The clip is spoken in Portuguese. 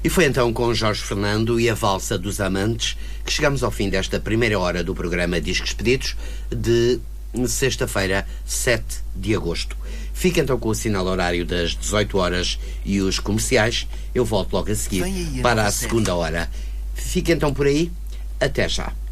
E foi então com Jorge Fernando e a Valsa dos Amantes que chegamos ao fim desta primeira hora do programa Discos Pedidos de sexta-feira, 7 de agosto. Fica então com o sinal horário das 18 horas e os comerciais. Eu volto logo a seguir para a segunda hora. Fica então por aí. Até já.